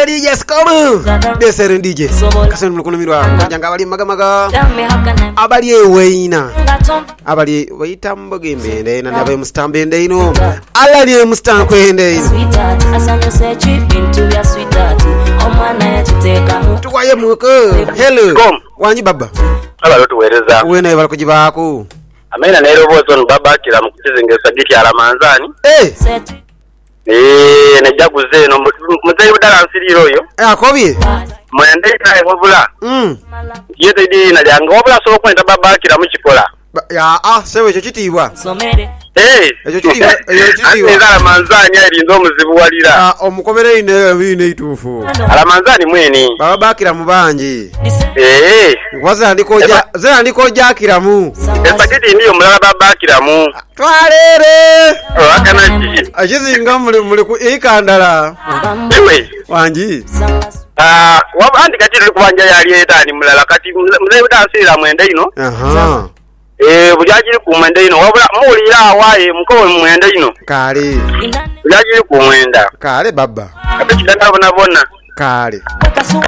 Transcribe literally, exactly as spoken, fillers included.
Desere D J Skomu. Desere D J. Kasoni mulukunumirwa kajanga bali magamaga. Abali eweina. Abali wayita mbogembe ndena nabe mustambe ndeno. Ala ni mustanko ndeno. Tukwaye muko. Hello. Kom. Wanyi baba. Aba lotuwereza. Wena bali kujibako. Amena nero bozo baba kila mukizengesa giti aramanzani. Eh. Eh najaguze no muzeyi udala nsiriro yo. Eh akobye. Mwende itaye wabula. Mm. Yete di na janga wabula so kwenda baba kila muchikola. Ya ah sewe cyo kitibwa. Eh. Ekyo kitibwa, ekyo kitibwa. Ate aramanzani alinzo muzibu walira. Ah omukobere ine bine itufu. Aramanzani mwene. Baba bakira mubanje. Eh. Waza ndiko ja, zera ndiko jakira mu. Espaghetti ndiyo mulala baba kila mu. Twalere. Wakana chi. Achizinga muli muli ku ikandala. Ewe. Wanji. Ah, wabandi kati tuli kubanja yali etani mulala kati muzeyi udansira mwende ino. Aha. Eh bujajiri ku mwende ino wabula mulira awaye mukowe mwende ino. Kale. Bujajiri ku mwenda. Kale baba. Ate kidanda bona bona. Kale.